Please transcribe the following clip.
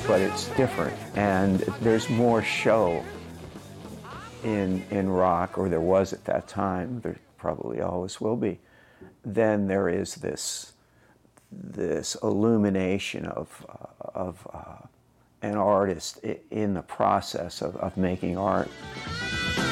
but it's different. And there's more show in rock, or there was at that time, there probably always will be, than there is this illumination of an artist in the process of making art.